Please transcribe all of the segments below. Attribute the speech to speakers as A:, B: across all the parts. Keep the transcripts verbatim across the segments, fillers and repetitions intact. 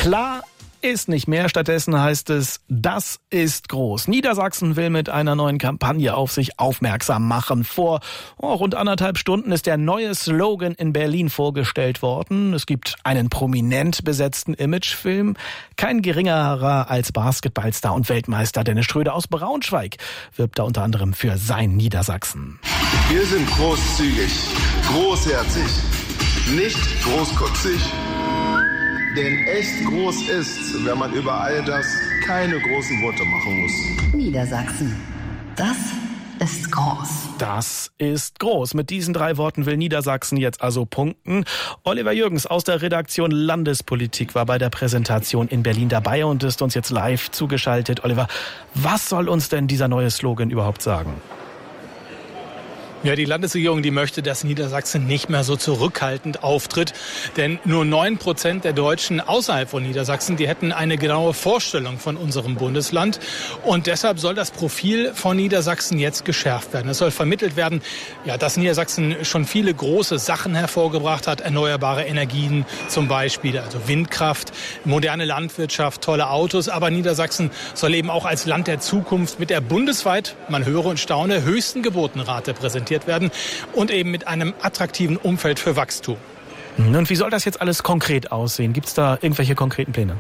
A: Klar ist nicht mehr. Stattdessen heißt es, das ist groß. Niedersachsen will mit einer neuen Kampagne auf sich aufmerksam machen. Vor oh, rund anderthalb Stunden ist der neue Slogan in Berlin vorgestellt worden. Es gibt einen prominent besetzten Imagefilm. Kein geringerer als Basketballstar und Weltmeister Dennis Schröder aus Braunschweig wirbt da unter anderem für sein Niedersachsen.
B: Wir sind großzügig, großherzig, nicht großkotzig. Denn echt groß ist, wenn man über all das keine großen Worte machen muss.
C: Niedersachsen. Das ist groß.
A: Das ist groß. Mit diesen drei Worten will Niedersachsen jetzt also punkten. Oliver Jürgens aus der Redaktion Landespolitik war bei der Präsentation in Berlin dabei und ist uns jetzt live zugeschaltet. Oliver, was soll uns denn dieser neue Slogan überhaupt sagen?
D: Ja, die Landesregierung, die möchte, dass Niedersachsen nicht mehr so zurückhaltend auftritt. Denn nur neun Prozent der Deutschen außerhalb von Niedersachsen, die hätten eine genaue Vorstellung von unserem Bundesland. Und deshalb soll das Profil von Niedersachsen jetzt geschärft werden. Es soll vermittelt werden, ja, dass Niedersachsen schon viele große Sachen hervorgebracht hat. Erneuerbare Energien zum Beispiel, also Windkraft, moderne Landwirtschaft, tolle Autos. Aber Niedersachsen soll eben auch als Land der Zukunft mit der bundesweit, man höre und staune, höchsten Geburtenrate präsentiert werden und eben mit einem attraktiven Umfeld für Wachstum.
A: Und wie soll das jetzt alles konkret aussehen? Gibt es da irgendwelche konkreten Pläne?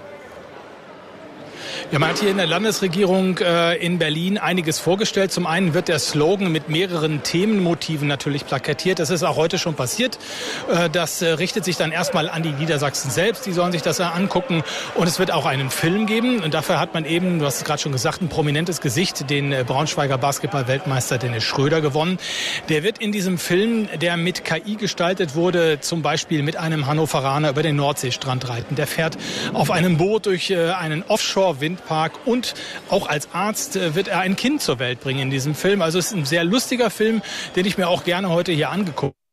D: Ja, man hat hier in der Landesregierung äh, in Berlin einiges vorgestellt. Zum einen wird der Slogan mit mehreren Themenmotiven natürlich plakatiert. Das ist auch heute schon passiert. Äh, das äh, richtet sich dann erstmal an die Niedersachsen selbst. Die sollen sich das äh, angucken. Und es wird auch einen Film geben. Und dafür hat man eben, du hast es gerade schon gesagt, ein prominentes Gesicht, den äh, Braunschweiger Basketball-Weltmeister Dennis Schröder gewonnen. Der wird in diesem Film, der mit K I gestaltet wurde, zum Beispiel mit einem Hannoveraner über den Nordseestrand reiten. Der fährt auf einem Boot durch äh, einen Offshore-Windpark und auch als Arzt äh, wird er ein Kind zur Welt bringen in diesem Film. Also es ist ein sehr lustiger Film, den ich mir auch gerne heute hier angeguckt habe.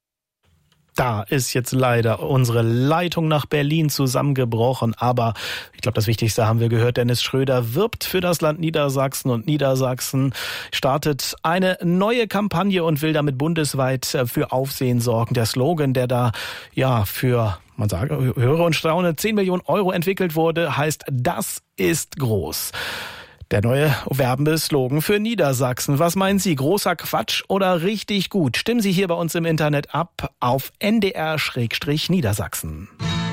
A: Da ist jetzt leider unsere Leitung nach Berlin zusammengebrochen. Aber ich glaube, das Wichtigste haben wir gehört. Dennis Schröder wirbt für das Land Niedersachsen und Niedersachsen startet eine neue Kampagne und will damit bundesweit für Aufsehen sorgen. Der Slogan, der da ja für, man sagt, höre und staune, zehn Millionen Euro entwickelt wurde, heißt, das ist groß. Der neue werbende Slogan für Niedersachsen. Was meinen Sie? Großer Quatsch oder richtig gut? Stimmen Sie hier bei uns im Internet ab auf N D R Niedersachsen.